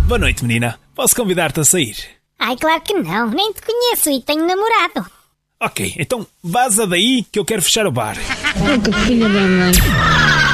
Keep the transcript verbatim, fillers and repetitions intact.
Boa noite, menina. Posso convidar-te a sair? Ai, claro que não. Nem te conheço e tenho namorado. Ok, então vaza daí que eu quero fechar o bar. Oh, que filha da mãe.